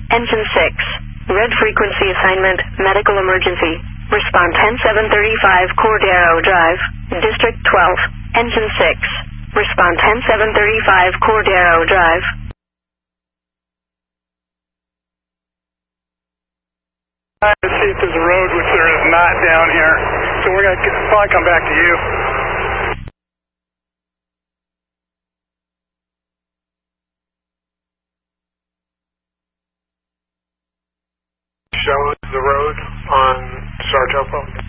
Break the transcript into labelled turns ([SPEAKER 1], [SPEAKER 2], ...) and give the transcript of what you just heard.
[SPEAKER 1] Engine 6. Red frequency assignment, medical emergency. Respond 10735 Cordero Drive, District 12. Engine 6. Respond 10735 Cordero Drive.
[SPEAKER 2] To see if there's a road, which there is not down here. So we're going to probably come back to you. Show the road on Sartopo.